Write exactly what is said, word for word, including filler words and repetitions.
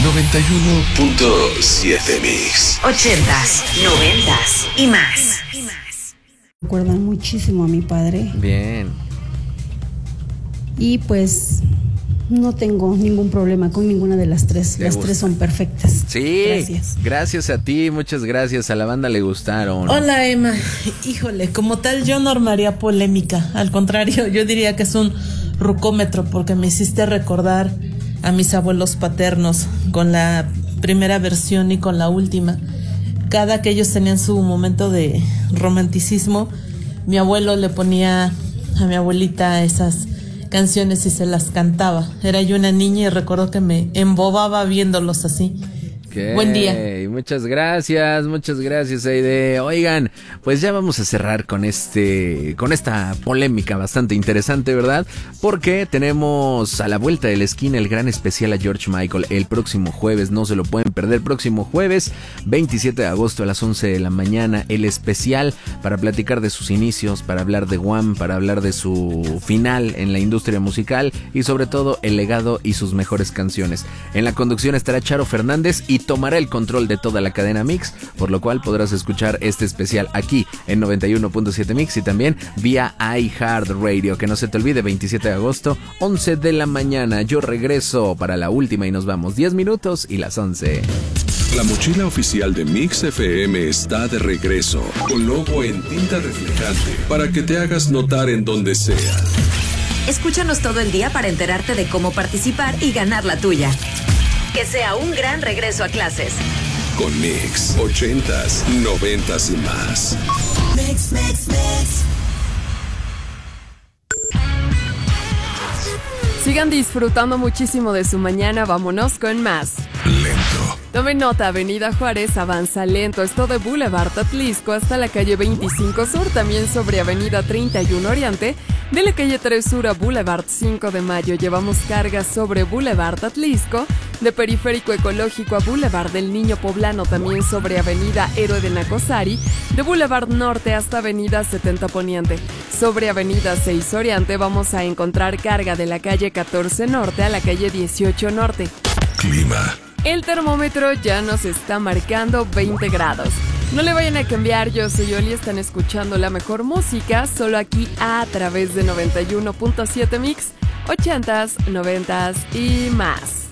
noventa y uno punto siete Mix. Ochentas, noventas y más. Recuerdan muchísimo a mi padre. Bien. Y pues no tengo ningún problema con ninguna de las tres. Las gusta? tres son perfectas. Sí. Gracias. Gracias a ti, muchas gracias. A la banda le gustaron. Hola, Emma. Híjole, como tal yo no armaría polémica. Al contrario, yo diría que es un rucómetro porque me hiciste recordar a mis abuelos paternos con la primera versión y con la última. Cada que ellos tenían su momento de romanticismo, mi abuelo le ponía a mi abuelita esas canciones y se las cantaba. Era yo una niña y recuerdo que me embobaba viéndolos así. Okay. Buen día. Muchas gracias, muchas gracias, Aide. Oigan, pues ya vamos a cerrar con este, con esta polémica bastante interesante, ¿verdad? Porque tenemos a la vuelta de la esquina el gran especial a George Michael el próximo jueves, no se lo pueden perder. Próximo jueves, veintisiete de agosto a las once de la mañana, el especial para platicar de sus inicios, para hablar de Wham, para hablar de su final en la industria musical y sobre todo el legado y sus mejores canciones. En la conducción estará Charo Fernández y tomará el control de toda la cadena Mix, por lo cual podrás escuchar este especial aquí en noventa y uno punto siete Mix y también vía iHeartRadio. Que no se te olvide, veintisiete de agosto, once de la mañana. Yo regreso para la última y nos vamos diez minutos y las once. La mochila oficial de Mix F M está de regreso, con logo en tinta reflejante, para que te hagas notar en donde sea. Escúchanos todo el día para enterarte de cómo participar y ganar la tuya. Que sea un gran regreso a clases. Con Mix, ochentas, noventas y más. Mix, mix, mix. Sigan disfrutando muchísimo de su mañana, vámonos con más. Lento. Tomen nota, Avenida Juárez avanza lento, esto de Boulevard Atlisco hasta la calle veinticinco Sur, también sobre Avenida treinta y uno Oriente, de la calle tres Sur a Boulevard cinco de Mayo. Llevamos cargas sobre Boulevard Atlisco, de Periférico Ecológico a Boulevard del Niño Poblano, también sobre Avenida Héroe de Nacosari, de Boulevard Norte hasta Avenida setenta Poniente. Sobre Avenida seis Oriente vamos a encontrar carga de la calle catorce Norte a la calle dieciocho Norte. Clima. El termómetro ya nos está marcando veinte grados. No le vayan a cambiar, yo soy Oli, están escuchando la mejor música solo aquí a través de noventa y uno punto siete Mix, ochentas, noventas y más.